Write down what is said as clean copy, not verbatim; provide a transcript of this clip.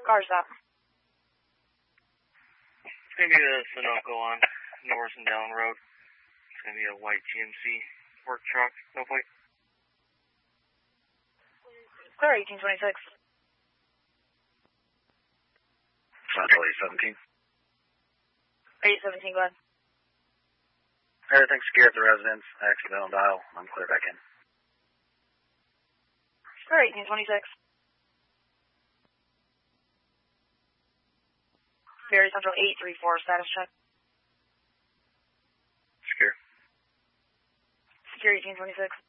Car stop. It's going to be the Sunoco on North and Down Road. It's going to be a white GMC work truck. No plate. Clear 1826. Central 817. 817, go ahead. Everything's secure at the residence. Accidental dial. I'm clear back in. Clear 1826. Ferry Central 834, status check. Secure. Secure 1826.